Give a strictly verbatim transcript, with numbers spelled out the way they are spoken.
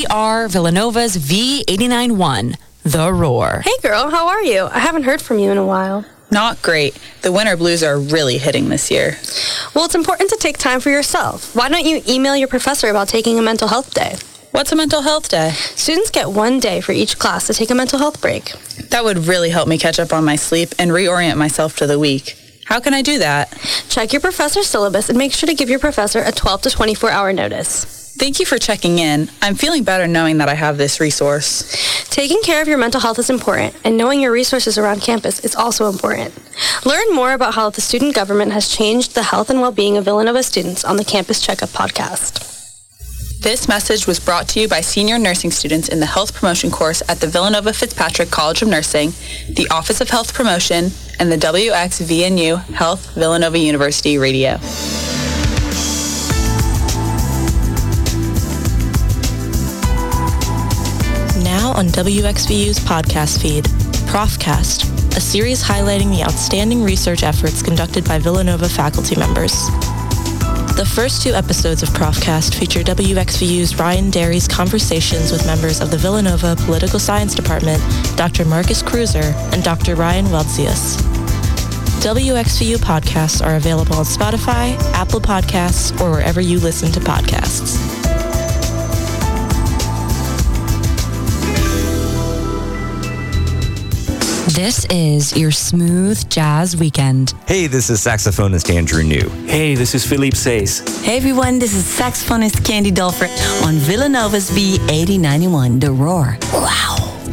are Villanova's V eighty-nine one, The Roar. Hey girl, how are you? I haven't heard from you in a while. Not great. The winter blues are really hitting this year. Well, it's important to take time for yourself. Why don't you email your professor about taking a mental health day? What's a mental health day? Students get one day for each class to take a mental health break. That would really help me catch up on my sleep and reorient myself to the week. How can I do that? Check your professor's syllabus and make sure to give your professor a twelve to twenty-four hour notice. Thank you for checking in. I'm feeling better knowing that I have this resource. Taking care of your mental health is important, and knowing your resources around campus is also important. Learn more about how the student government has changed the health and well-being of Villanova students on the Campus Checkup podcast. This message was brought to you by senior nursing students in the Health Promotion course at the Villanova Fitzpatrick College of Nursing, the Office of Health Promotion, and the W X V N U Health Villanova University Radio. Now on W X V U's podcast feed, Profcast, a series highlighting the outstanding research efforts conducted by Villanova faculty members. The first two episodes of Profcast feature W X V U's Ryan Derry's conversations with members of the Villanova Political Science Department, Doctor Marcus Cruiser and Doctor Ryan Weldzius. W X V U podcasts are available on Spotify, Apple Podcasts, or wherever you listen to podcasts. This is your smooth jazz weekend. Hey, this is saxophonist Andrew New. Hey, this is Philippe Says. Hey everyone, this is saxophonist Candy Dolfer on Villanova's V eighty ninety-one, The Roar. Wow.